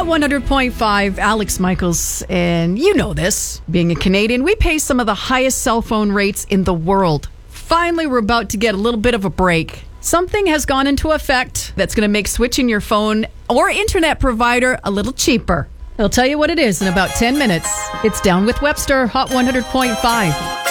Hot 100.5, Alex Michaels, and you know this. Being a Canadian, we pay some of the highest cell phone rates in the world. Finally, we're about to get a little bit of a break. Something has gone into effect that's going to make switching your phone or internet provider a little cheaper. I'll tell you what it is in about 10 minutes. It's Down with Webster, Hot 100.5.